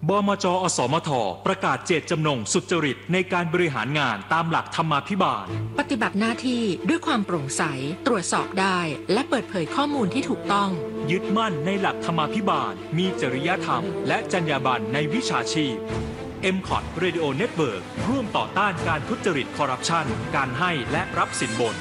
บมจ.อสมท.ประกาศเจตจำนงสุจริตในการบริหารงานตามหลักธรรมาภิบาลปฏิบัติหน้าที่ด้วยความโปร่งใสตรวจสอบได้และเปิดเผยข้อมูลที่ถูกต้องยึดมั่นในหลักธรรมาภิบาลมีจริยธรรมและจรรยาบรรณในวิชาชีพ MCOT Radio Network ร่วมต่อต้านการทุจริตคอร์รัปชันการให้และรับสินบน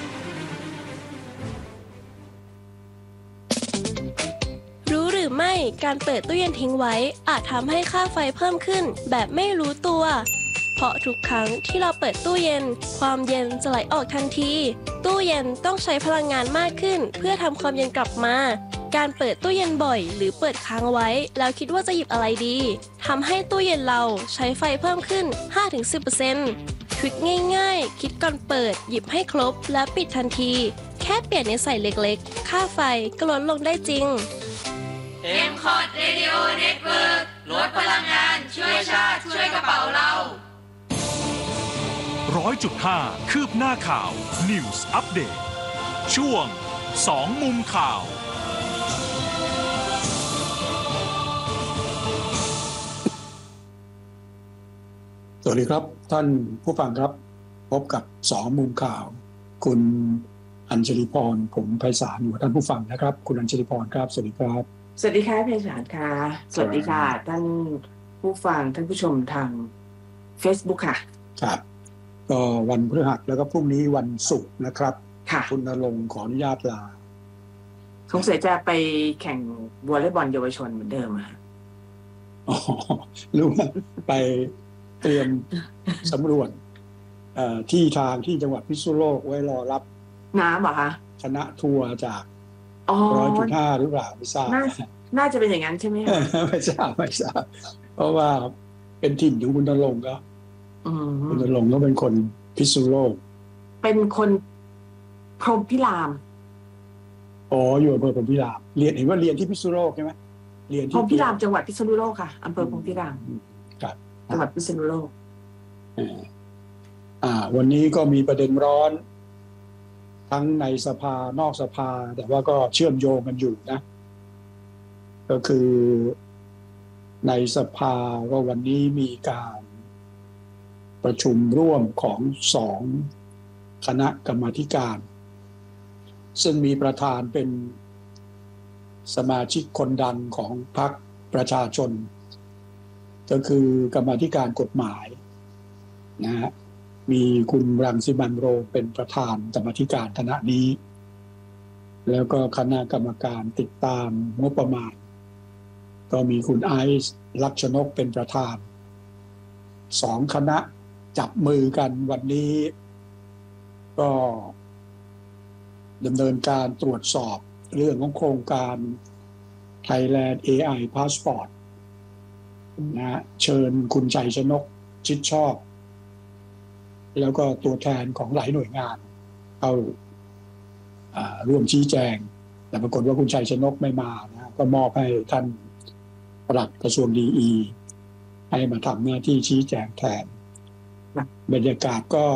ไม่การเปิดตู้เย็นทิ้งไว้อาจทำให้ค่าไฟเพิ่มขึ้นแบบไม่รู้ตัวเพราะทุกครั้งที่เราเปิดตู้เย็นความเย็นจะไหลออกทันทีตู้เย็นต้องใช้พลังงานมากขึ้นเพื่อทำความเย็นกลับมาการเปิดตู้เย็นบ่อยหรือเปิดค้างไว้แล้วคิดว่าจะหยิบอะไรดีทำให้ตู้เย็นเราใช้ไฟเพิ่มขึ้น 5-10% ทริคง่ายๆคิดก่อนเปิดหยิบให้ครบและปิดทันทีแค่เปลี่ยนนิสัยเล็กๆค่าไฟก็ลดลงได้จริง MCOT Radio Network ลดพลังงานช่วยชาติช่วยกระเป๋าเรา 100.5 คืบหน้าข่าว News Update ช่วง2มุมข่าวสวัสดีครับท่านผู้ฟังครับพบกับ2มุมข่าวคุณอัญชลีพรผมไพศาลอยู่ท่านผู้ฟังนะครับคุณอัญชลีพรครับสวัสดีครับสวัสดีค่ะเพชรสารค่ะสวัสดีค่ะท่านผู้ฟังท่านผู้ชมทาง Facebook ค่ะครับก็วันพฤหัสแล้วก็พรุ่งนี้วันศุกร์นะครับค่ะคุณณรงค์ขออนุญาตลาสงสัยจะไปแข่งวอลเลย์บอลเยาวชนเหมือนเดิมอ่ะอ๋อหรือว่าไปเตรียมสำรวจที่ทางที่จังหวัดพิษณุโลกไว้รอรับน้ำเหรอคะคณะทัวร์จาก100.5 หรือเปล่าไม่ทราบน่าจะเป็นอย่างนั้นใช่ไหมคะไม่ทราบเพราะว่าเป็นถิ่นของคุณณรงค์ก็คุณณรงค์ก็เป็นคนพิษณุโลกเป็นคนพรหมพิรามอ๋ออยู่อำเภอพรหมพิรามเห็นว่าเรียนที่พิษณุโลกใช่ไหมเรียนที่พรหมพิรามจังหวัดพิษณุโลกค่ะอำเภอพรหมพิรามครับจังหวัดพิษณุโลกวันนี้ก็มีประเด็นร้อนทั้งในสภานอกสภาแต่ว่าก็เชื่อมโยงกันอยู่นะก็คือในสภาก็วันนี้มีการประชุมร่วมของ2คณะกรรมาธิการซึ่งมีประธานเป็นสมาชิกคนดังของพรรคประชาชนก็คือกรรมาธิการกฎหมายนะฮะมีคุณรังสิมันต์โรมเป็นประธานกรรมาธิการคณะนี้แล้วก็คณะกรรมการติดตามงบประมาณก็มีคุณไอซ์ลักษณกเป็นประธาน2คณะจับมือกันวันนี้ก็ดำเนินการตรวจสอบเรื่องของโครงการ Thailand AI Passport นะเชิญคุณชัยชนกชิดชอบแล้วก็ตัวแทนของหลายหน่วยงานเข้าร่วมชี้แจงแต่ปรากฏว่าคุณชัยชนกไม่มานะก็มอบให้ท่านปลัดกระทรวงดีให้มาทำหน้าที่ชี้แจงแทนบรรยากาศก็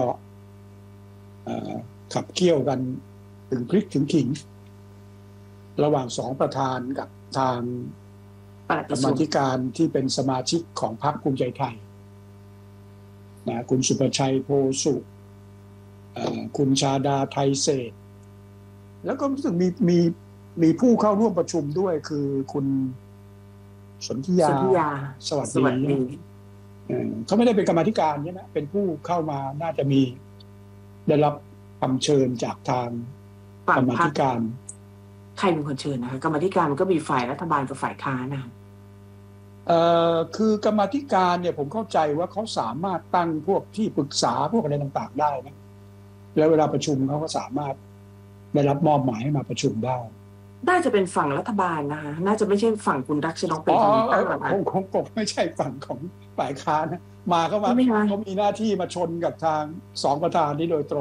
ขับเคี่ยวกันถึงพริกถึงขิงระหว่าง2ประธานกับทางกรรมาธิการที่เป็นสมาชิกของพรรคภูมิใจไทยนะคุณสุประชัยโพสุคุณชาดาไทยเศรษฐ์แล้วก็รู้สึกมีผู้เข้าร่วมประชุมด้วยคือคุณสนธิยาสวัสดีเขาไม่ได้เป็นกรรมาธิการใช่ไหมเป็นผู้เข้ามาน่าจะมีได้รับคำเชิญจากทางกรรมาธิการใครเป็นคนเชิญนะคะกรรมาธิการมันก็มีฝ่ายรัฐบาลกับฝ่ายค้านนะคือกรรมาธิการเนี่ยผมเข้าใจว่าเขาสามารถตั้งพวกที่ปรึกษาพวกอะไรต่างๆได้นะแล้วเวลาประชุมเขาก็สามารถได้รับมอบหมายให้มาประชุมได้น่าจะเป็นฝั่งรัฐบาลนะคะน่าจะไม่ใช่ฝั่งคุณรักชนกเป็นคนตั้งคงไม่ใช่ฝั่งของฝ่ายค้านนะมาเขามีหน้าที่มาชนกับทาง2ประธานนี้โดยตรง